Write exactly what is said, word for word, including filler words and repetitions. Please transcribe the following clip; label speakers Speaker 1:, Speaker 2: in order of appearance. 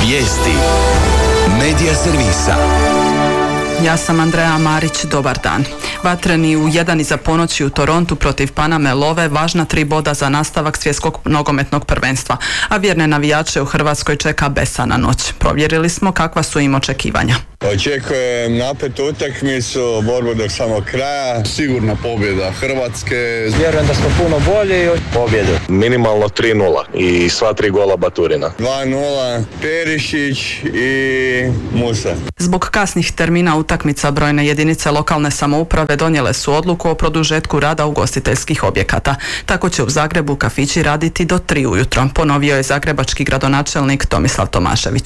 Speaker 1: Vijesti Medija servisa.
Speaker 2: Ja sam Andreja Marić, dobar dan. Vatreni u jedan iza ponoći u Torontu protiv Paname love važna tri boda za nastavak svjetskog nogometnog prvenstva, a vjerne navijače u Hrvatskoj čeka besana noć. Provjerili smo kakva su im očekivanja.
Speaker 3: Očekujem napetu utakmicu, borbu do samog kraja.
Speaker 4: Sigurna pobjeda Hrvatske.
Speaker 5: Vjerujem da smo puno bolji.
Speaker 6: Pobjedu. Minimalno tri nula i sva tri gola Baturina.
Speaker 3: dva nula, Perišić i Musa.
Speaker 2: Zbog kasnih termina utakmica brojne jedinice lokalne samouprave donijele su odluku o produžetku rada ugostiteljskih objekata. Tako će u Zagrebu kafići raditi do tri ujutro, ponovio je zagrebački gradonačelnik Tomislav Tomašević.